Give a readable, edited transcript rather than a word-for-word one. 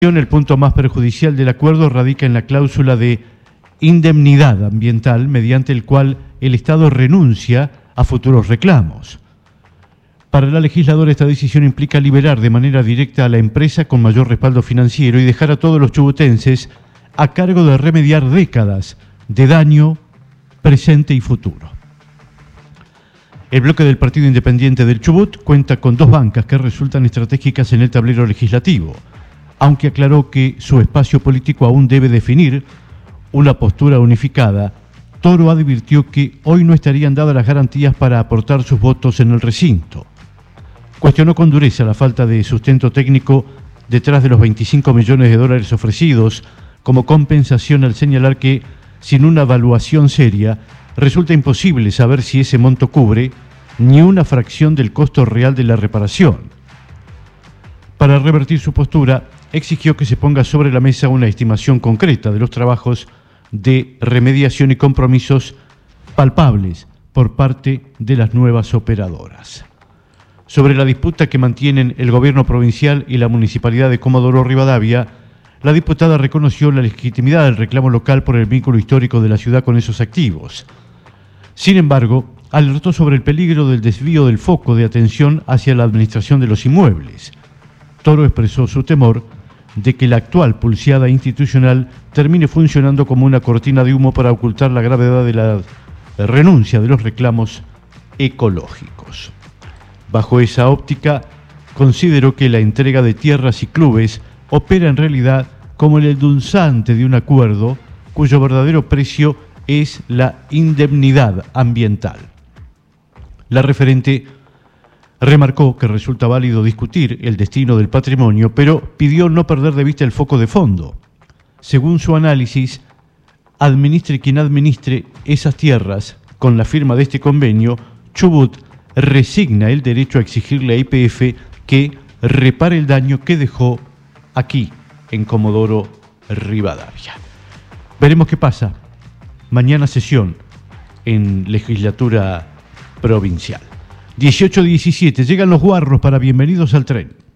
El punto más perjudicial del acuerdo radica en la cláusula de indemnidad ambiental mediante el cual el Estado renuncia a futuros reclamos. Para la legisladora, esta decisión implica liberar de manera directa a la empresa con mayor respaldo financiero y dejar a todos los chubutenses a cargo de remediar décadas de daño presente y futuro. El bloque del Partido Independiente del Chubut cuenta con dos bancas que resultan estratégicas en el tablero legislativo, aunque aclaró que su espacio político aún debe definir una postura unificada. Toro advirtió que hoy no estarían dadas las garantías para aportar sus votos en el recinto. Cuestionó con dureza la falta de sustento técnico detrás de los 25 millones de dólares ofrecidos como compensación, al señalar que, sin una evaluación seria, resulta imposible saber si ese monto cubre ni una fracción del costo real de la reparación. Para revertir su postura, exigió que se ponga sobre la mesa una estimación concreta de los trabajos de remediación y compromisos palpables por parte de las nuevas operadoras. Sobre la disputa que mantienen el gobierno provincial y la municipalidad de Comodoro Rivadavia, la diputada reconoció la legitimidad del reclamo local por el vínculo histórico de la ciudad con esos activos. Sin embargo, alertó sobre el peligro del desvío del foco de atención hacia la administración de los inmuebles. Toro expresó su temor de que la actual pulseada institucional termine funcionando como una cortina de humo para ocultar la gravedad de la renuncia de los reclamos ecológicos. Bajo esa óptica, consideró que la entrega de tierras y clubes opera en realidad como el endulzante de un acuerdo cuyo verdadero precio es la indemnidad ambiental. La referente remarcó que resulta válido discutir el destino del patrimonio, pero pidió no perder de vista el foco de fondo. Según su análisis, administre quien administre esas tierras, con la firma de este convenio, Chubut resigna el derecho a exigirle a YPF que repare el daño que dejó aquí, en Comodoro Rivadavia. Veremos qué pasa. Mañana sesión en legislatura provincial. 18:17, llegan los guarros para Bienvenidos al Tren.